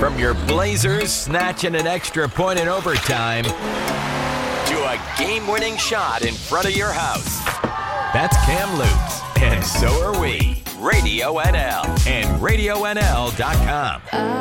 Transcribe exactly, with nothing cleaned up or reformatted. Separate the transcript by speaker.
Speaker 1: From your Blazers snatching an extra point in overtime to a game-winning shot in front of your house. That's Cam Lutz, and so are we. Radio N L and radio N L dot com.